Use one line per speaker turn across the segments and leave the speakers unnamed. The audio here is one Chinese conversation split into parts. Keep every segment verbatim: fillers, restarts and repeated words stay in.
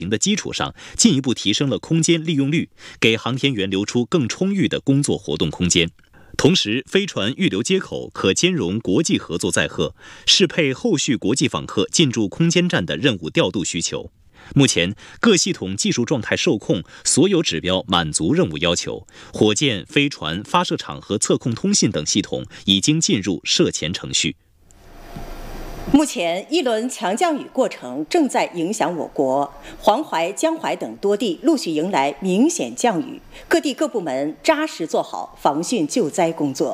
的基础上，进一步提升了空间利用率，给航天员留出更充裕的工作活动空间。同时，飞船预留接口可兼容国际合作载荷，适配后续国际访客进驻空间站的任务调度需求。目前，各系统技术状态受控，所有指标满足任务要求。火箭、飞船、发射场和测控通信等系统已经进入射前程序。
目前，一轮强降雨过程正在影响我国，黄淮、江淮等多地陆续迎来明显降雨，各地各部门扎实做好防汛救灾工作。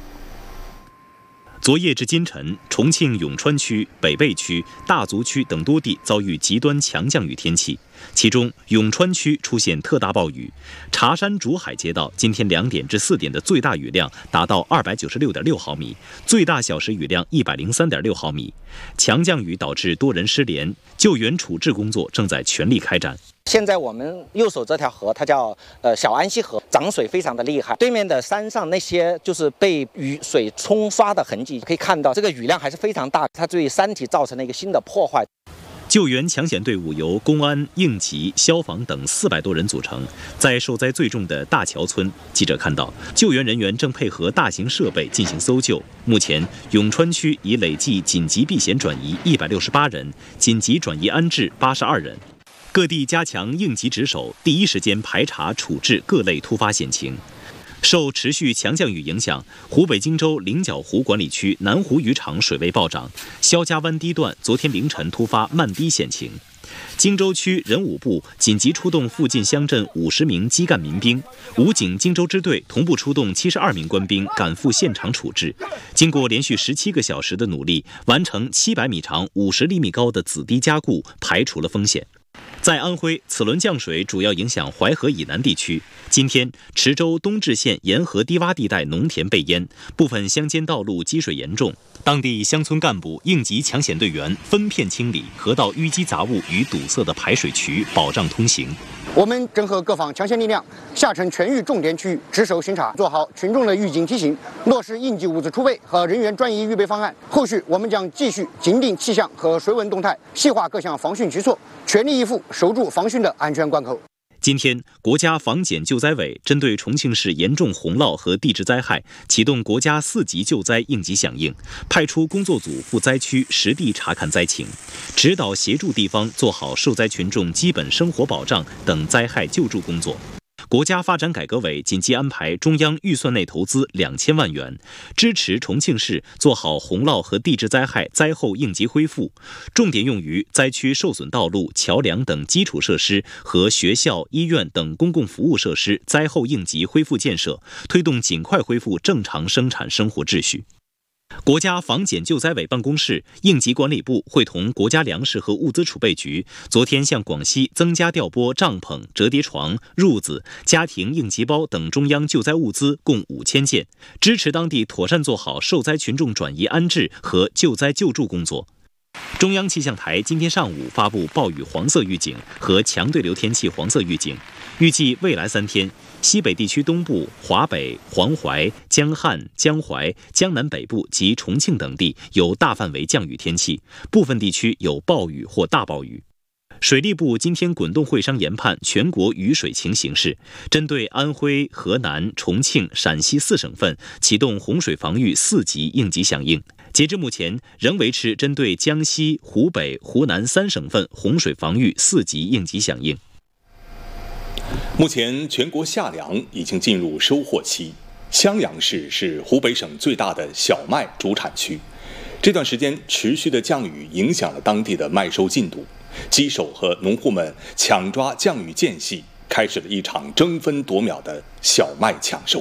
昨夜至今晨，重庆永川区、北碚区、大足区等多地遭遇极端强降雨天气，其中永川区出现特大暴雨，茶山竹海街道今天两点至四点的最大雨量达到二百九十六点六毫米，最大小时雨量一百零三点六毫米。强降雨导致多人失联，救援处置工作正在全力开展。
现在我们右手这条河，它叫呃小安溪河，涨水非常的厉害。对面的山上那些就是被雨水冲刷的痕迹，可以看到这个雨量还是非常大，它对山体造成了一个新的破坏。
救援抢险队伍由公安、应急、消防等四百多人组成。在受灾最重的大桥村，记者看到救援人员正配合大型设备进行搜救。目前，永川区已累计紧急避险转移一百六十八人，紧急转移安置八十二人。各地加强应急值守，第一时间排查处置各类突发险情。受持续强降雨影响，湖北荆州菱角湖管理区南湖渔场水位暴涨，肖家湾堤段昨天凌晨突发漫堤险情。荆州区人武部紧急出动附近乡镇五十名基干民兵，武警荆州支队同步出动七十二名官兵赶赴现场处置。经过连续十七个小时的努力，完成七百米长、五十厘米高的子堤加固，排除了风险。在安徽，此轮降水主要影响淮河以南地区。今天，池州东至县沿河低洼地带农田被淹，部分乡间道路积水严重。当地乡村干部、应急抢险队员分片清理河道淤积杂物与堵塞的排水渠，保障通行。
我们整合各方强险力量，下沉全域重点区域，值守巡查，做好群众的预警提醒，落实应急物资储备和人员转移预备方案。后续我们将继续紧盯气象和水文动态，细化各项防汛举措，全力以赴守住防汛的安全关口。
今天，国家防检救灾委针对重庆市严重洪涝和地质灾害，启动国家四级救灾应急响应，派出工作组赴灾区实地查看灾情，指导协助地方做好受灾群众基本生活保障等灾害救助工作。国家发展改革委紧急安排中央预算内投资两千万元，支持重庆市做好洪涝和地质灾害灾后应急恢复，重点用于灾区受损道路、桥梁等基础设施和学校、医院等公共服务设施灾后应急恢复建设，推动尽快恢复正常生产生活秩序。国家防检救灾委办公室、应急管理部会同国家粮食和物资储备局，昨天向广西增加调拨帐篷、折叠床、褥子、家庭应急包等中央救灾物资共五千件，支持当地妥善做好受灾群众转移安置和救灾救助工作。中央气象台今天上午发布暴雨黄色预警和强对流天气黄色预警，预计未来三天，西北地区东部、华北、黄淮、江汉、江淮、江南北部及重庆等地有大范围降雨天气，部分地区有暴雨或大暴雨。水利部今天滚动会商研判全国雨水情形势，针对安徽、河南、重庆、陕西四省份启动洪水防御四级应急响应。截至目前，仍维持针对江西、湖北、湖南三省份洪水防御四级应急响应。
目前，全国夏粮已经进入收获期。襄阳市是湖北省最大的小麦主产区，这段时间持续的降雨影响了当地的麦收进度，机手和农户们抢抓降雨间隙，开始了一场争分夺秒的小麦抢收。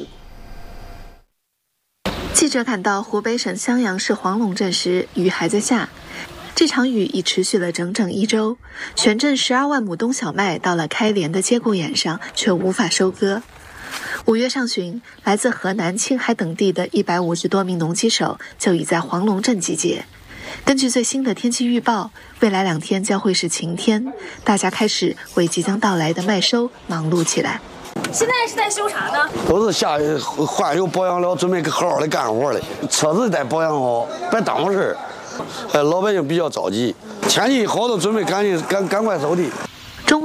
记者赶到湖北省襄阳市黄龙镇时，雨还在下。这场雨已持续了整整一周，全镇十二万亩冬小麦到了开镰的节骨眼上，却无法收割。五月上旬，来自河南、青海等地的一百五十多名农机手就已在黄龙镇集结。根据最新的天气预报，未来两天将会是晴天，大家开始为即将到来的麦收忙碌起来。
现在是在修啥呢？
都是下换油保养了，准备好好的干活了。车子得保养好，别耽误事儿。呃，老百姓比较着急，天气好都准备赶紧赶赶快收地。